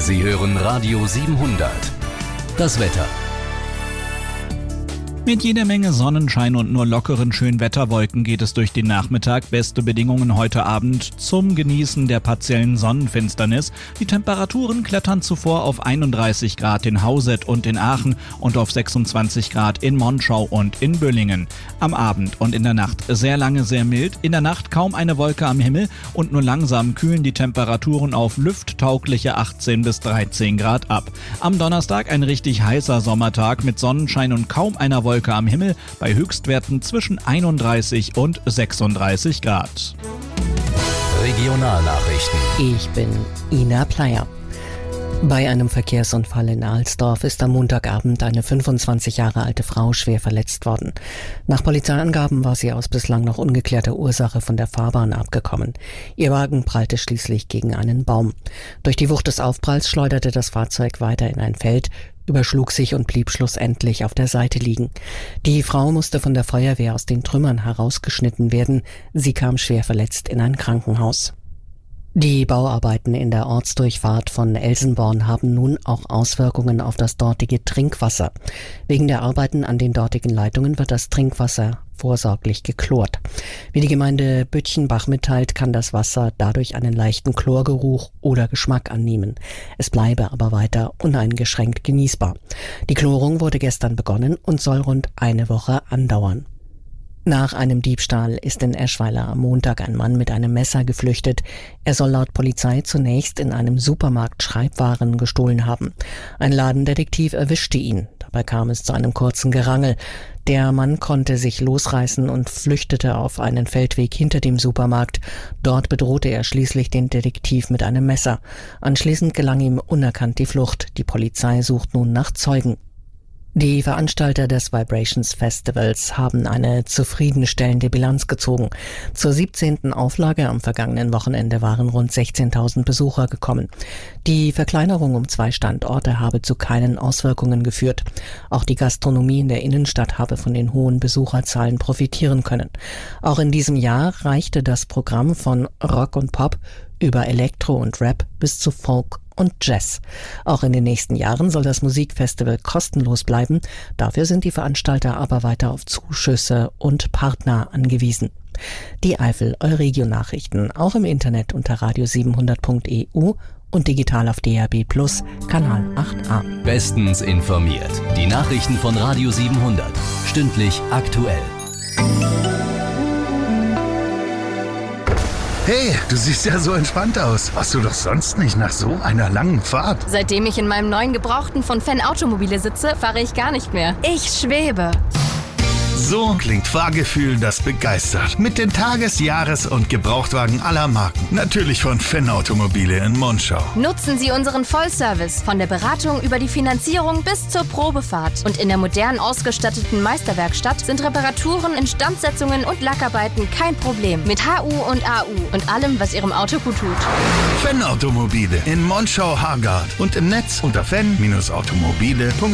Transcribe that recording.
Sie hören Radio 700. Das Wetter. Mit jeder Menge Sonnenschein und nur lockeren Schönwetterwolken geht es durch den Nachmittag. Beste Bedingungen heute Abend zum Genießen der partiellen Sonnenfinsternis. Die Temperaturen klettern zuvor auf 31 Grad in Hauset und in Aachen und auf 26 Grad in Monschau und in Büllingen. Am Abend und in der Nacht sehr lange sehr mild. In der Nacht kaum eine Wolke am Himmel und nur langsam kühlen die Temperaturen auf lufttaugliche 18 bis 13 Grad ab. Am Donnerstag ein richtig heißer Sommertag mit Sonnenschein und kaum einer Wolke am Himmel bei Höchstwerten zwischen 31 und 36 Grad. Regionalnachrichten. Ich bin Ina Pleyer. Bei einem Verkehrsunfall in Alsdorf ist am Montagabend eine 25 Jahre alte Frau schwer verletzt worden. Nach Polizeiangaben war sie aus bislang noch ungeklärter Ursache von der Fahrbahn abgekommen. Ihr Wagen prallte schließlich gegen einen Baum. Durch die Wucht des Aufpralls schleuderte das Fahrzeug weiter in ein Feld, überschlug sich und blieb schlussendlich auf der Seite liegen. Die Frau musste von der Feuerwehr aus den Trümmern herausgeschnitten werden. Sie kam schwer verletzt in ein Krankenhaus. Die Bauarbeiten in der Ortsdurchfahrt von Elsenborn haben nun auch Auswirkungen auf das dortige Trinkwasser. Wegen der Arbeiten an den dortigen Leitungen wird das Trinkwasser vorsorglich geklort. Wie die Gemeinde Büttchenbach mitteilt, kann das Wasser dadurch einen leichten Chlorgeruch oder Geschmack annehmen. Es bleibe aber weiter uneingeschränkt genießbar. Die Chlorung wurde gestern begonnen und soll rund eine Woche andauern. Nach einem Diebstahl ist in Eschweiler am Montag ein Mann mit einem Messer geflüchtet. Er soll laut Polizei zunächst in einem Supermarkt Schreibwaren gestohlen haben. Ein Ladendetektiv erwischte ihn. Dabei kam es zu einem kurzen Gerangel. Der Mann konnte sich losreißen und flüchtete auf einen Feldweg hinter dem Supermarkt. Dort bedrohte er schließlich den Detektiv mit einem Messer. Anschließend gelang ihm unerkannt die Flucht. Die Polizei sucht nun nach Zeugen. Die Veranstalter des Vibrations Festivals haben eine zufriedenstellende Bilanz gezogen. Zur 17. Auflage am vergangenen Wochenende waren rund 16.000 Besucher gekommen. Die Verkleinerung um 2 Standorte habe zu keinen Auswirkungen geführt. Auch die Gastronomie in der Innenstadt habe von den hohen Besucherzahlen profitieren können. Auch in diesem Jahr reichte das Programm von Rock und Pop über Elektro und Rap bis zu Folk und Jazz. Auch in den nächsten Jahren soll das Musikfestival kostenlos bleiben. Dafür sind die Veranstalter aber weiter auf Zuschüsse und Partner angewiesen. Die Eifel Euregio-Nachrichten auch im Internet unter radio700.eu und digital auf DAB+ Kanal 8a. Bestens informiert. Die Nachrichten von Radio 700. Stündlich aktuell. Hey, du siehst ja so entspannt aus. Warst du doch sonst nicht nach so einer langen Fahrt? Seitdem ich in meinem neuen Gebrauchten von Fan Automobile sitze, fahre ich gar nicht mehr. Ich schwebe. So klingt Fahrgefühl, das begeistert. Mit den Tages-, Jahres- und Gebrauchtwagen aller Marken. Natürlich von Fan Automobile in Monschau. Nutzen Sie unseren Vollservice von der Beratung über die Finanzierung bis zur Probefahrt. Und in der modern ausgestatteten Meisterwerkstatt sind Reparaturen, Instandsetzungen und Lackarbeiten kein Problem. Mit HU und AU und allem, was Ihrem Auto gut tut. Fan Automobile in Monschau-Hargard und im Netz unter fan-automobile.de.